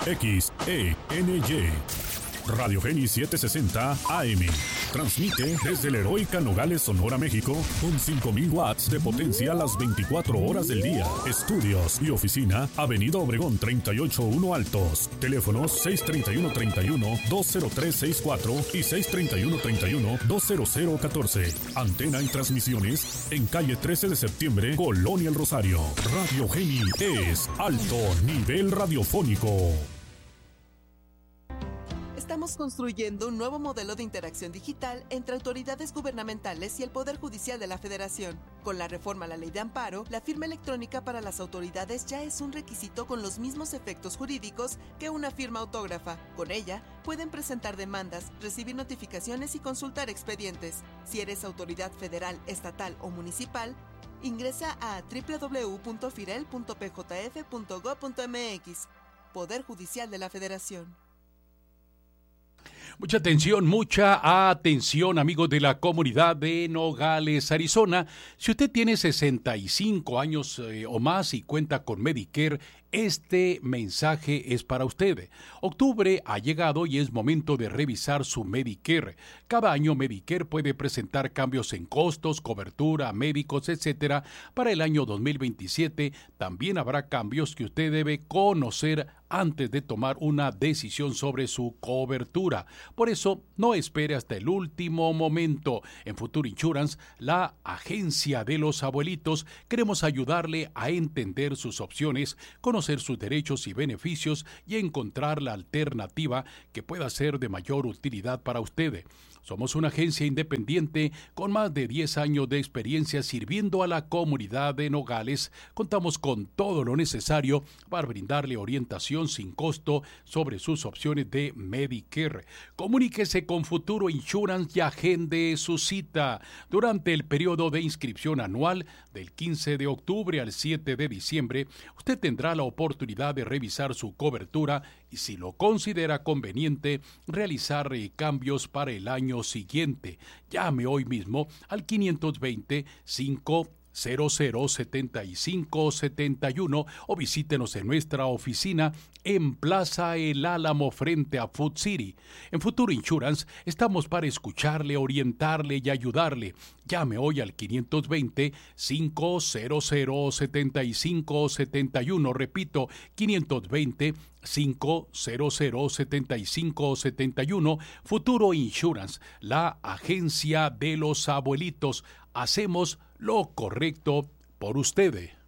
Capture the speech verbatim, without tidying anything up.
X E N Y. Radio Geni setecientos sesenta A M. Transmite desde la heroica Nogales, Sonora, México, con cinco mil watts de potencia las veinticuatro horas del día. Estudios y oficina, Avenida Obregón treinta y ocho uno Altos. Teléfonos seis treinta y uno treinta y uno, dos cero tres sesenta y cuatro y seis treinta y uno treinta y uno, dos cero cero catorce. Antena y transmisiones en calle trece de septiembre, Colonia El Rosario. Radio Geni es alto nivel radiofónico. Estamos construyendo un nuevo modelo de interacción digital entre autoridades gubernamentales y el Poder Judicial de la Federación. Con la reforma a la Ley de Amparo, la firma electrónica para las autoridades ya es un requisito con los mismos efectos jurídicos que una firma autógrafa. Con ella, pueden presentar demandas, recibir notificaciones y consultar expedientes. Si eres autoridad federal, estatal o municipal, ingresa a doble u doble u doble u punto firel punto p j f punto gob punto m x. Poder Judicial de la Federación. Mucha atención, mucha atención, amigos de la comunidad de Nogales, Arizona. Si usted tiene sesenta y cinco años eh, o más y cuenta con Medicare, este mensaje es para usted. Octubre ha llegado y es momento de revisar su Medicare. Cada año Medicare puede presentar cambios en costos, cobertura, médicos, etcétera. Para el año dos mil veintisiete también habrá cambios que usted debe conocer antes de tomar una decisión sobre su cobertura. Por eso, no espere hasta el último momento. En Future Insurance, la agencia de los abuelitos, queremos ayudarle a entender sus opciones, conocer sus derechos y beneficios y encontrar la alternativa que pueda ser de mayor utilidad para usted. Somos una agencia independiente con más de diez años de experiencia sirviendo a la comunidad de Nogales. Contamos con todo lo necesario para brindarle orientación sin costo sobre sus opciones de Medicare. Comuníquese con Futuro Insurance y agende su cita. Durante el periodo de inscripción anual del quince de octubre al siete de diciembre, usted tendrá la oportunidad de revisar su cobertura y, si lo considera conveniente, realizar eh, cambios para el año siguiente. Llame hoy mismo al quinientos veinte, cinco cero cero, setenta y cinco setenta y uno o visítenos en nuestra oficina en Plaza El Álamo frente a Food City. En Futuro Insurance estamos para escucharle, orientarle y ayudarle. Llame hoy al quinientos veinte, cinco cero cero, setenta y cinco setenta y uno. Repito, quinientos veinte, cinco cero cero, setenta y cinco setenta y uno. Futuro Insurance, la agencia de los abuelitos. Hacemos lo correcto por usted.